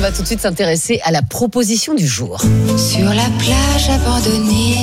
va tout de suite s'intéresser à la proposition du jour. Sur la plage abandonnée.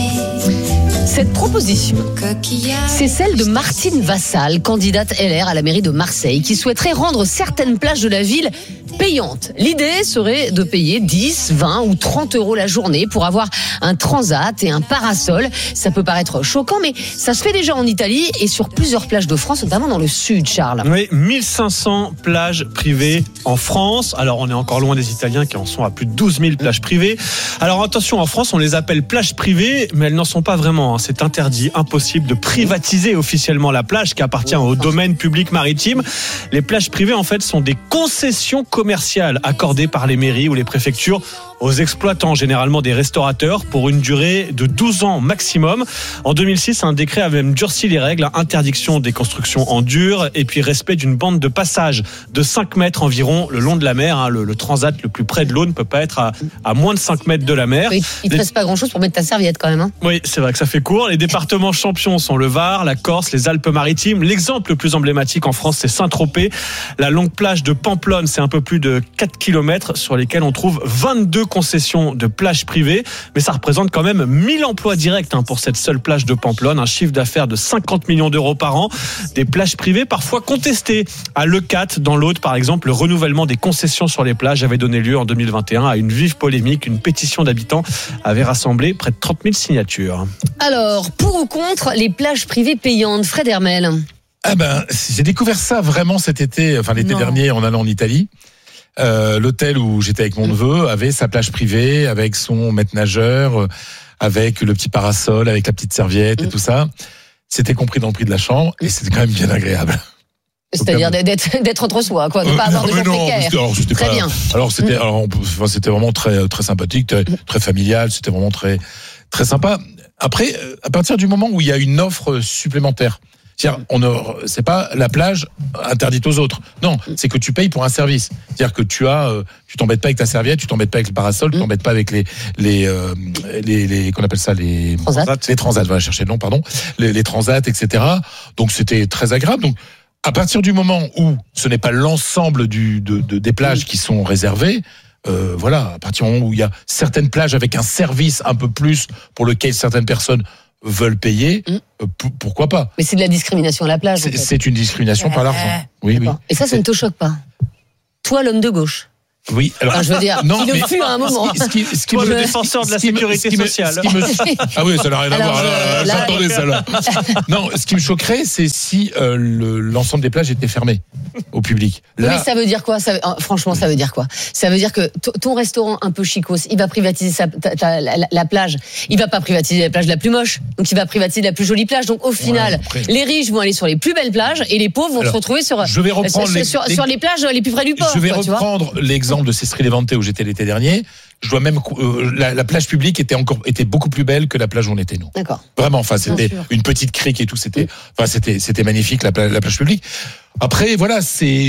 Cette proposition, c'est celle de Martine Vassal, candidate LR à la mairie de Marseille, qui souhaiterait rendre certaines plages de la ville payantes. L'idée serait de payer 10, 20 ou 30 € la journée pour avoir un transat et un parasol. Ça peut paraître choquant, mais ça se fait déjà en Italie et sur plusieurs plages de France, notamment dans le sud, Charles. Oui, 1500 plages privées en France. Alors, on est encore loin des Italiens qui en sont à plus de 12 000 plages privées. Alors, attention, en France, on les appelle plages privées, mais elles n'en sont pas vraiment. C'est interdit, impossible de privatiser officiellement la plage qui appartient au domaine public maritime. Les plages privées, en fait, sont des concessions commerciales accordées par les mairies ou les préfectures aux exploitants, généralement des restaurateurs, pour une durée de 12 ans maximum. En 2006, un décret a même durci les règles, interdiction des constructions en dur et puis respect d'une bande de passage de 5 mètres environ le long de la mer. Le transat le plus près de l'eau ne peut pas être à moins de 5 mètres de la mer. Oui, il ne te reste pas grand-chose pour mettre ta serviette quand même. Oui, c'est vrai que ça fait court. Les départements champions sont le Var, la Corse, les Alpes-Maritimes. L'exemple le plus emblématique en France, c'est Saint-Tropez. La longue plage de Pamplonne, c'est un peu plus de 4 km sur lesquels on trouve 22 concessions de plages privées. Mais ça représente quand même 1000 emplois directs pour cette seule plage de Pamplonne. Un chiffre d'affaires de 50 millions d'euros par an. Des plages privées parfois contestées. À Leucate, dans l'Aude, par exemple, le renouvellement des concessions sur les plages avait donné lieu en 2021 à une vive polémique. Une pétition d'habitants avait rassemblé près de 30 000 signatures. Alors, pour ou contre les plages privées payantes, Fred Hermel? J'ai découvert ça vraiment cet été, l'été dernier en allant en Italie. L'hôtel où j'étais avec mon neveu avait sa plage privée avec son maître nageur, avec le petit parasol, avec la petite serviette et tout ça. C'était compris dans le prix de la chambre et c'était quand même bien agréable. C'est-à-dire d'être entre soi, quoi, de pas avoir de gens précaires. Très bien. C'était vraiment très très sympathique, très familial. C'était vraiment très très sympa. Après, à partir du moment où il y a une offre supplémentaire. C'est-à-dire, c'est pas la plage interdite aux autres. Non, c'est que tu payes pour un service. C'est-à-dire que tu t'embêtes pas avec ta serviette, tu t'embêtes pas avec le parasol, tu t'embêtes pas avec qu'on appelle ça les transats. Voilà, chercher le nom, pardon. Les transats, etc. Donc c'était très agréable. Donc à partir du moment où ce n'est pas l'ensemble des plages qui sont réservées. À partir du moment où il y a certaines plages avec un service un peu plus pour lequel certaines personnes veulent payer, pourquoi pas? Mais c'est de la discrimination à la plage. C'est une discrimination par l'argent. Oui. Et ça ne te choque pas? Toi, l'homme de gauche. Oui, alors je veux dire, il le fut à un moment. Toi, le défenseur de la sécurité sociale. Ah oui, ça n'a rien à voir. J'attendais ça là. Non, ce qui me choquerait, c'est si l'ensemble des plages était fermé au public. Là... Mais ça veut dire quoi? Franchement, ça veut dire quoi? Ça veut dire que ton restaurant un peu chicos, il va privatiser la plage. Il va pas privatiser la plage la plus moche. Donc il va privatiser la plus jolie plage. Donc au final, les riches vont aller sur les plus belles plages et les pauvres vont se retrouver sur les plages les plus près du port. Je vais reprendre l'exemple de Sestri Levante où j'étais l'été dernier. Je dois même la plage publique était beaucoup plus belle que la plage où on était nous. D'accord. Vraiment, c'était une petite crique et tout, c'était magnifique la plage publique. Après voilà,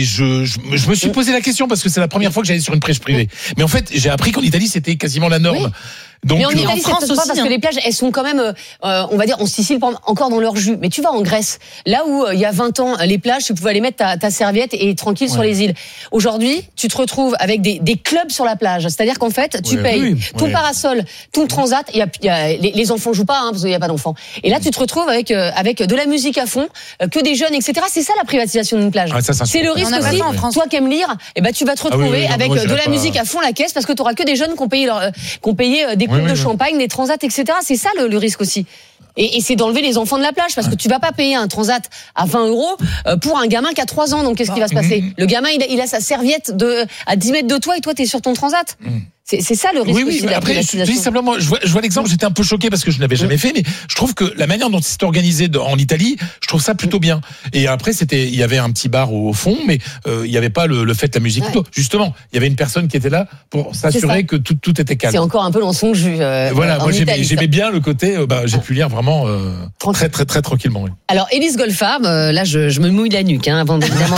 je me suis posé la question parce que c'est la première fois que j'allais sur une plage privée. Mais en fait, j'ai appris qu'en Italie c'était quasiment la norme. Oui. Donc, mais en Italie, c'est pas parce que les plages, elles sont quand même, on va dire, on Sicile encore dans leur jus. Mais tu vas en Grèce, là où il y a 20 ans, les plages, tu pouvais aller mettre ta serviette et tranquille sur les îles. Aujourd'hui, tu te retrouves avec des clubs sur la plage. C'est-à-dire qu'en fait, tu payes ton parasol, ton transat. Les enfants jouent pas, parce qu'il y a pas d'enfants. Et là, tu te retrouves avec de la musique à fond, que des jeunes, etc. C'est ça la privatisation d'une plage. C'est le risque aussi. Toi qui aimes lire, tu vas te retrouver avec de la musique à fond la caisse parce que tu auras que des jeunes qui ont payé des coupes de champagne, des transats, etc. C'est ça le risque aussi. Et c'est d'enlever les enfants de la plage parce que tu vas pas payer un transat à 20 € pour un gamin qui a 3 ans. Donc qu'est-ce qui va se passer? Le gamin, il a sa serviette à 10 mètres de toi et toi t'es sur ton transat. C'est ça le risque aussi de la après, privatisation. je dis simplement, je vois l'exemple, j'étais un peu choqué parce que je n'avais jamais fait, mais je trouve que la manière dont c'est organisé en Italie, je trouve ça plutôt bien. Et après, il y avait un petit bar au fond, mais il n'y avait pas le fait de la musique. Justement, il y avait une personne qui était là pour s'assurer que tout était calme. C'est encore un peu dans son jus. Voilà, moi j'aimais bien le côté, j'ai pu lire vraiment très très très tranquillement. Oui. Alors, Élise Goldfarb, là je me mouille la nuque avant évidemment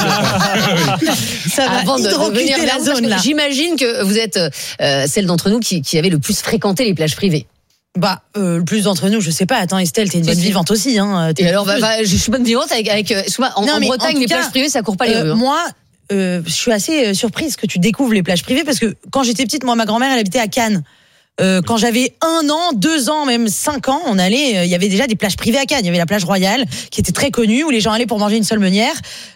de venir la zone là. J'imagine que vous êtes celle d'entre nous qui avait le plus fréquenté les plages privées. Le plus d'entre nous, je sais pas. Attends, Estelle, t'es une bonne vivante aussi, hein. Et alors, je suis bonne vivante avec en Bretagne, les plages privées, ça court pas les rues. Moi, je suis assez surprise que tu découvres les plages privées parce que quand j'étais petite, moi, ma grand-mère, elle habitait à Cannes. Quand j'avais 1 an, 2 ans, même 5 ans, on allait, il y avait déjà des plages privées à Cannes. Il y avait la plage Royale, qui était très connue, où les gens allaient pour manger une seule meunière,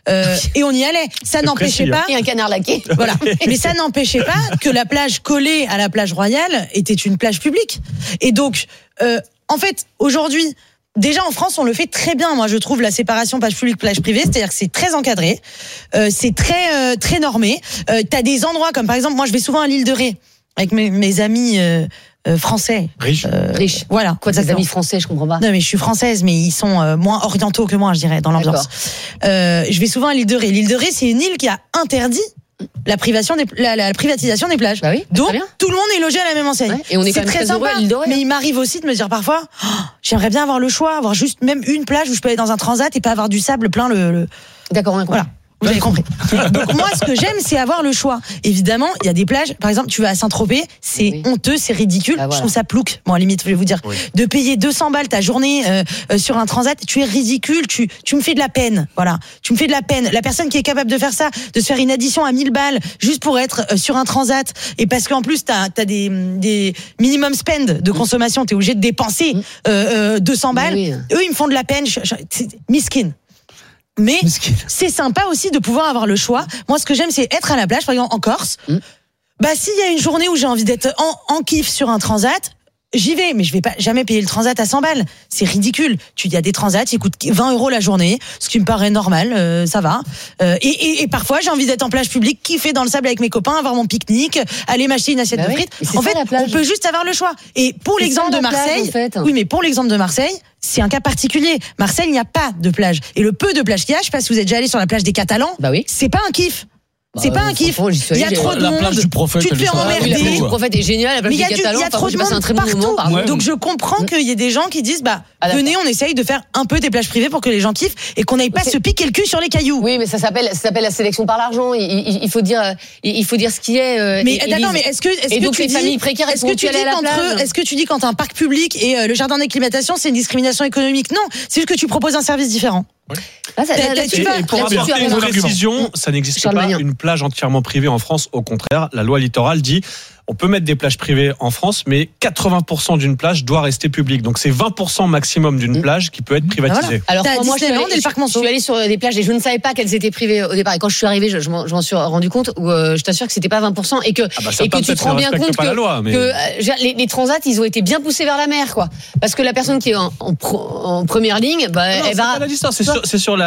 et on y allait. Ça n'empêchait pas. Et un canard laqué. Voilà. Mais ça n'empêchait pas que la plage collée à la plage Royale était une plage publique. Et donc, en fait, aujourd'hui, déjà en France, on le fait très bien. Moi, je trouve la séparation plage publique, plage privée, c'est-à-dire que c'est très encadré, c'est très normé. T'as des endroits comme par exemple, moi, je vais souvent à l'île de Ré avec mes amis français. Riches. Voilà. Quoi, tes amis français, je comprends pas. Non, mais je suis française, mais ils sont moins orientaux que moi, je dirais, dans l'ambiance. Je vais souvent à l'île de Ré. L'île de Ré, c'est une île qui a interdit la privatisation des plages. Bah oui, donc très bien. tout le monde est logé à la même enseigne. Ouais, et on est quand même très très heureux sympa. à l'île de Ré. Mais il m'arrive aussi de me dire parfois, j'aimerais bien avoir le choix, avoir juste même une plage où je peux aller dans un transat et pas avoir du sable plein le... D'accord, on a compris. Voilà. Vous avez compris. Donc moi, ce que j'aime, c'est avoir le choix. Évidemment, il y a des plages. Par exemple, tu vas à Saint-Tropez, c'est honteux, c'est ridicule. Voilà. Je trouve ça plouc. Bon, à la limite, je vais vous dire, de payer 200 balles ta journée sur un transat, tu es ridicule. Tu me fais de la peine. Voilà, tu me fais de la peine. La personne qui est capable de faire ça, de se faire une addition à 1000 balles juste pour être sur un transat, et parce qu'en plus t'as des minimum spend de consommation, t'es obligé de dépenser 200 balles. Oui. Eux, ils me font de la peine. Miskin. Mais c'est sympa aussi de pouvoir avoir le choix. Moi, ce que j'aime, c'est être à la plage, par exemple en Corse. Bah, s'il y a une journée où j'ai envie d'être en kiff sur un transat, j'y vais, mais je vais pas jamais payer le transat à 100 balles. C'est ridicule. Il y a des transats qui coûtent 20 € la journée, ce qui me paraît normal, ça va. Et parfois, j'ai envie d'être en plage publique, kiffer dans le sable avec mes copains, avoir mon pique-nique, aller m'acheter une assiette de frites. En fait, on peut juste avoir le choix. Et pour l'exemple de Marseille, oui, mais pour l'exemple de Marseille, c'est un cas particulier. Marseille, il n'y a pas de plage. Et le peu de plage qu'il y a, je sais pas si vous êtes déjà allé sur la plage des Catalans, c'est pas un kiff. C'est pas un kiff. Il y a trop de monde. La plage du Prophète, tu te fais emmerder. La plage du Prophète est géniale. La plage Mais des Catalans, il y a trop de monde partout. Donc je comprends qu'il y ait des gens qui disent venez, on essaye de faire un peu des plages privées pour que les gens kiffent et qu'on n'aille pas se piquer le cul sur les cailloux. Oui, mais ça s'appelle la sélection par l'argent. Il faut dire ce qui est. Mais d'accord, mais est-ce que donc les familles précaires, est-ce que tu dis est-ce que tu dis quand un parc public et le jardin d'acclimatation c'est une discrimination économique? Non, c'est juste que tu proposes un service différent. Et pour apporter une précision, ça n'existe pas une plage entièrement privée en France. Au contraire, la loi littorale dit on peut mettre des plages privées en France, mais 80% d'une plage doit rester publique. Donc c'est 20% maximum d'une plage qui peut être privatisée. Alors moi, je suis allée sur des plages et je ne savais pas qu'elles étaient privées au départ. Et quand je suis arrivée, je m'en suis rendu compte. Je t'assure que c'était pas 20% et que tu te rends bien compte que les transats, ils ont été bien poussés vers la mer, quoi. Parce que la personne qui est en première ligne, elle va. C'est sur la distance, c'est sur la